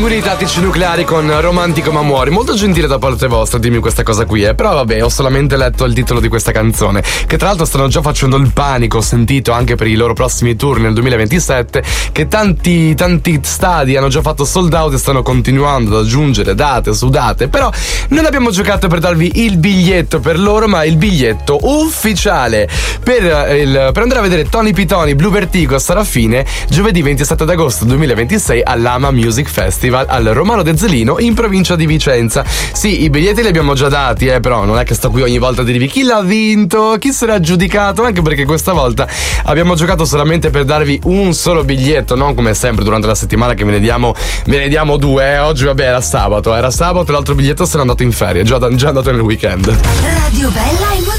Pinguini Tattici Nucleari con Romantico ma muori. Molto gentile da parte vostra dirmi questa cosa qui, Però vabbè, ho solamente letto il titolo di questa canzone, che tra l'altro stanno già facendo il panico, ho sentito anche per i loro prossimi tour nel 2027, che tanti stadi hanno già fatto sold out e stanno continuando ad aggiungere date su date. Però non abbiamo giocato per darvi il biglietto per loro, ma il biglietto ufficiale per andare a vedere Tony Pitoni, Blue Vertigo a Sarafine giovedì 27 agosto 2026 all'Ama Music Festival al Romano de Zelino in provincia di Vicenza. Sì, i biglietti li abbiamo già dati, però non è che sto qui ogni volta a dirvi chi l'ha vinto, chi sarà giudicato, anche perché questa volta abbiamo giocato solamente per darvi un solo biglietto, non come sempre durante la settimana che ve ne diamo due. Oggi vabbè era sabato e l'altro biglietto se n'è andato in ferie, già andato nel weekend. Radio Bella e